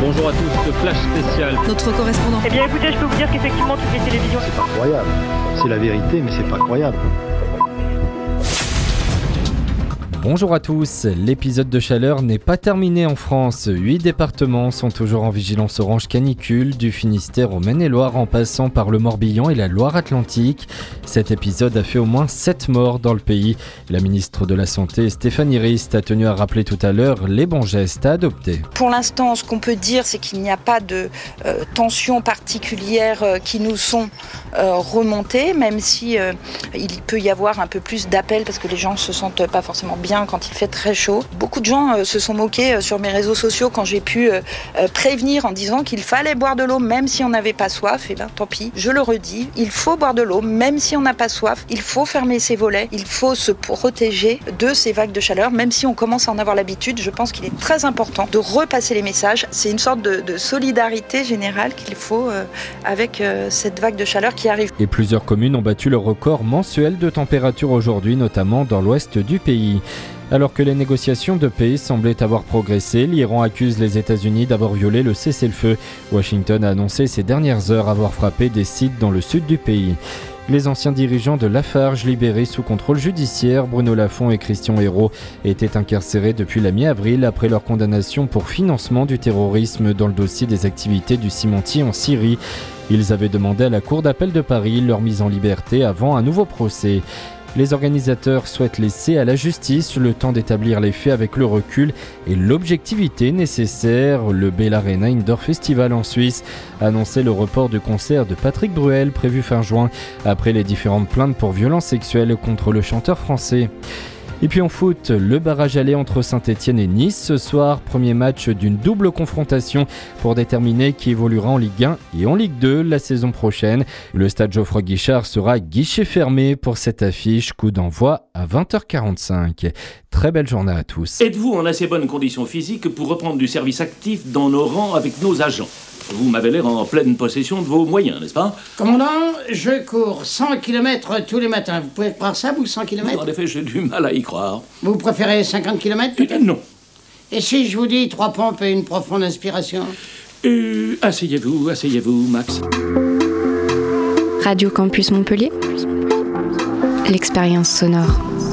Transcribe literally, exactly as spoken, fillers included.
Bonjour à tous, flash spécial. Notre correspondant. Eh bien écoutez, je peux vous dire qu'effectivement toutes les télévisions... C'est pas croyable, c'est la vérité mais c'est pas croyable. Bonjour à tous, l'épisode de chaleur n'est pas terminé en France. Huit départements sont toujours en vigilance orange canicule, du Finistère au Maine-et-Loire en passant par le Morbihan et la Loire-Atlantique. Cet épisode a fait au moins sept morts dans le pays. La ministre de la Santé, Stéphanie Rist, a tenu à rappeler tout à l'heure les bons gestes à adopter. Pour l'instant, ce qu'on peut dire, c'est qu'il n'y a pas de euh, tensions particulières euh, qui nous sont euh, remontées, même si euh, il peut y avoir un peu plus d'appels parce que les gens ne se sentent pas forcément bien quand il fait très chaud. Beaucoup de gens euh, se sont moqués euh, sur mes réseaux sociaux quand j'ai pu euh, euh, prévenir en disant qu'il fallait boire de l'eau même si on n'avait pas soif. Et ben tant pis, je le redis, il faut boire de l'eau même si on n'a pas soif, il faut fermer ses volets, il faut se protéger de ces vagues de chaleur, même si on commence à en avoir l'habitude. Je pense qu'il est très important de repasser les messages. C'est une sorte de, de solidarité générale qu'il faut euh, avec euh, cette vague de chaleur qui arrive. Et plusieurs communes ont battu le record mensuel de température aujourd'hui, notamment dans l'ouest du pays. Alors que les négociations de paix semblaient avoir progressé, l'Iran accuse les États-Unis d'avoir violé le cessez-le-feu. Washington a annoncé ces dernières heures avoir frappé des sites dans le sud du pays. Les anciens dirigeants de Lafarge, libérés sous contrôle judiciaire, Bruno Lafont et Christian Hérault, étaient incarcérés depuis la mi-avril après leur condamnation pour financement du terrorisme dans le dossier des activités du cimentier en Syrie. Ils avaient demandé à la Cour d'appel de Paris leur mise en liberté avant un nouveau procès. Les organisateurs souhaitent laisser à la justice le temps d'établir les faits avec le recul et l'objectivité nécessaire. Le Bell Arena Indoor Festival en Suisse a annoncé le report du concert de Patrick Bruel prévu fin juin après les différentes plaintes pour violences sexuelles contre le chanteur français. Et puis en foot, le barrage aller entre Saint-Etienne et Nice ce soir, premier match d'une double confrontation pour déterminer qui évoluera en Ligue un et en Ligue deux la saison prochaine. Le stade Geoffroy Guichard sera guichet fermé pour cette affiche, coup d'envoi à vingt heures quarante-cinq. Très belle journée à tous. Êtes-vous en assez bonne condition physique pour reprendre du service actif dans nos rangs avec nos agents ? Vous m'avez l'air en pleine possession de vos moyens, n'est-ce pas ? Commandant, je cours cent kilomètres tous les matins. Vous pouvez croire ça, vous, cent kilomètres ? En effet, j'ai du mal à y croire. Vous préférez cinquante kilomètres, peut-être ? Non. Et si je vous dis trois pompes et une profonde inspiration ? Euh, asseyez-vous, asseyez-vous, Max. Radio Campus Montpellier, l'expérience sonore.